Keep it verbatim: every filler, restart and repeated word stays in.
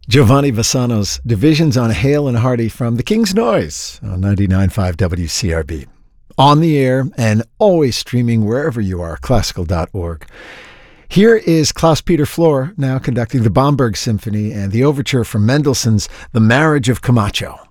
Giovanni Bassano's Divisions on Hale and Hardy from The King's Noise on ninety-nine point five W C R B. On the air and always streaming wherever you are, classical dot org. Here is Klaus-Peter Flohr now conducting the Bomberg Symphony and the overture from Mendelssohn's The Marriage of Camacho.